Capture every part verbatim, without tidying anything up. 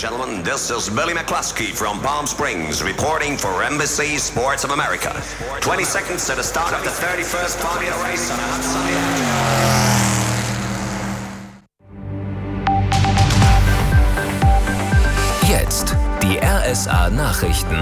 gentlemen, this is Billy McCluskey from Palm Springs reporting for N B C Sports of America. twenty seconds to the start of the thirty-first Formula race on a hot sunny afternoon. Jetzt die R S A-Nachrichten.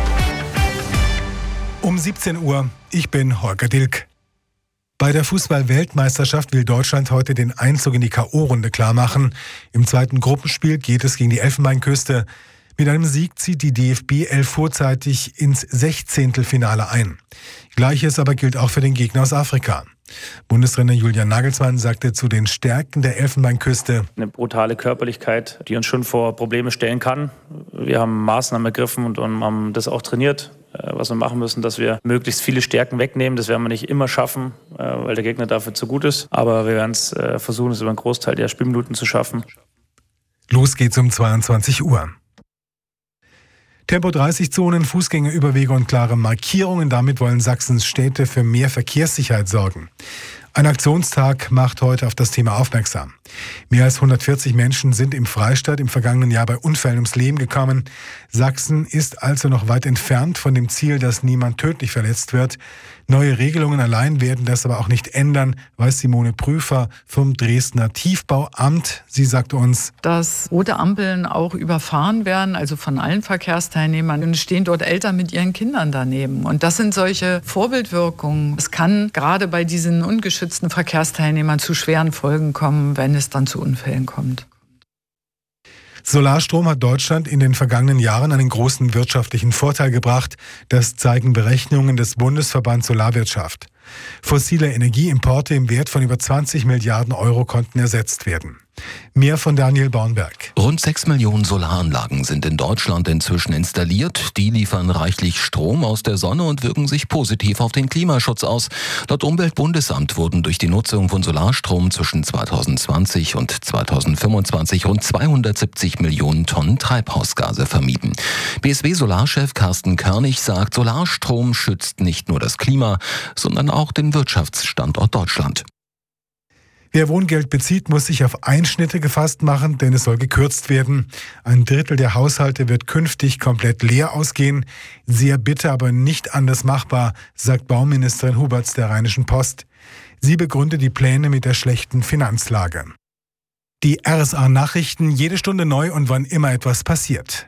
Um siebzehn Uhr, ich bin Holger Dilk. Bei der Fußball-Weltmeisterschaft will Deutschland heute den Einzug in die K O-Runde klarmachen. Im zweiten Gruppenspiel geht es gegen die Elfenbeinküste. Mit einem Sieg zieht die D F B elf vorzeitig ins Sechzehntelfinale ein. Gleiches aber gilt auch für den Gegner aus Afrika. Bundestrainer Julian Nagelsmann sagte zu den Stärken der Elfenbeinküste: Eine brutale Körperlichkeit, die uns schon vor Probleme stellen kann. Wir haben Maßnahmen ergriffen und haben das auch trainiert, was wir machen müssen, dass wir möglichst viele Stärken wegnehmen. Das werden wir nicht immer schaffen, weil der Gegner dafür zu gut ist. Aber wir werden es versuchen, es über einen Großteil der Spielminuten zu schaffen. Los geht's um zweiundzwanzig Uhr. Tempo dreißig Zonen, Fußgängerüberwege und klare Markierungen. Damit wollen Sachsens Städte für mehr Verkehrssicherheit sorgen. Ein Aktionstag macht heute auf das Thema aufmerksam. Mehr als hundertvierzig Menschen sind im Freistaat im vergangenen Jahr bei Unfällen ums Leben gekommen. Sachsen ist also noch weit entfernt von dem Ziel, dass niemand tödlich verletzt wird. Neue Regelungen allein werden das aber auch nicht ändern, weiß Simone Prüfer vom Dresdner Tiefbauamt. Sie sagte uns, dass rote Ampeln auch überfahren werden, also von allen Verkehrsteilnehmern. Und es stehen dort Eltern mit ihren Kindern daneben. Und das sind solche Vorbildwirkungen. Es kann gerade bei diesen ungeschützten Verkehrsteilnehmern zu schweren Folgen kommen, wenn es dann zu Unfällen kommt. Solarstrom hat Deutschland in den vergangenen Jahren einen großen wirtschaftlichen Vorteil gebracht. Das zeigen Berechnungen des Bundesverbands Solarwirtschaft. Fossile Energieimporte im Wert von über zwanzig Milliarden Euro konnten ersetzt werden. Mehr von Daniel Bornberg. Rund sechs Millionen Solaranlagen sind in Deutschland inzwischen installiert. Die liefern reichlich Strom aus der Sonne und wirken sich positiv auf den Klimaschutz aus. Laut Umweltbundesamt wurden durch die Nutzung von Solarstrom zwischen zweitausendzwanzig und zweitausendfünfundzwanzig rund zweihundertsiebzig Millionen Tonnen Treibhausgase vermieden. B S W-Solarchef Carsten Körnig sagt, Solarstrom schützt nicht nur das Klima, sondern auch den Wirtschaftsstandort Deutschland. Wer Wohngeld bezieht, muss sich auf Einschnitte gefasst machen, denn es soll gekürzt werden. Ein Drittel der Haushalte wird künftig komplett leer ausgehen. Sehr bitter, aber nicht anders machbar, sagt Bauministerin Huberts der Rheinischen Post. Sie begründet die Pläne mit der schlechten Finanzlage. Die R S A-Nachrichten, jede Stunde neu und wann immer etwas passiert.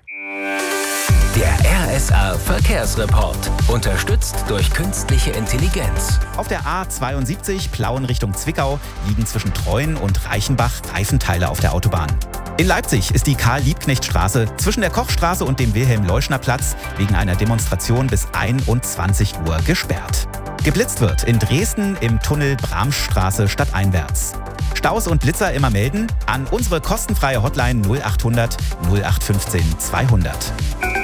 Der R S A-Verkehrsreport, unterstützt durch künstliche Intelligenz. Auf der A zweiundsiebzig Plauen Richtung Zwickau liegen zwischen Treuen und Reichenbach Reifenteile auf der Autobahn. In Leipzig ist die Karl-Liebknecht-Straße zwischen der Kochstraße und dem Wilhelm-Leuschner-Platz wegen einer Demonstration bis einundzwanzig Uhr gesperrt. Geblitzt wird in Dresden im Tunnel Bramstraße stadteinwärts. Staus und Blitzer immer melden an unsere kostenfreie Hotline null achthundert null acht fünfzehn zweihundert.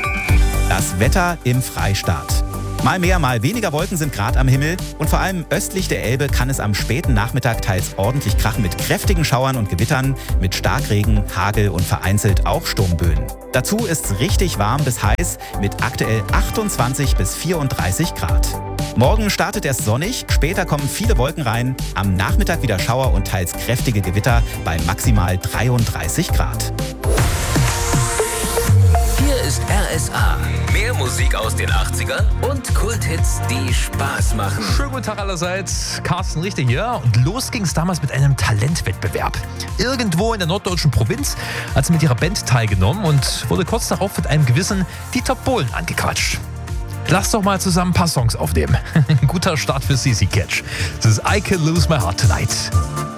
Das Wetter im Freistaat. Mal mehr, mal weniger Wolken sind gerade am Himmel und vor allem östlich der Elbe kann es am späten Nachmittag teils ordentlich krachen mit kräftigen Schauern und Gewittern, mit Starkregen, Hagel und vereinzelt auch Sturmböen. Dazu ist es richtig warm bis heiß mit aktuell achtundzwanzig bis vierunddreißig Grad. Morgen startet erst sonnig, später kommen viele Wolken rein, am Nachmittag wieder Schauer und teils kräftige Gewitter bei maximal dreiunddreißig Grad. Hier ist R S A. Mehr Musik aus den achtzigern und Kulthits, die Spaß machen. Schönen guten Tag allerseits. Carsten Richter hier. Und los ging es damals mit einem Talentwettbewerb. Irgendwo in der norddeutschen Provinz hat sie mit ihrer Band teilgenommen und wurde kurz darauf mit einem gewissen Dieter Bohlen angequatscht. Lass doch mal zusammen ein paar Songs aufnehmen. Ein guter Start für C C Catch. Das ist I Can Lose My Heart Tonight.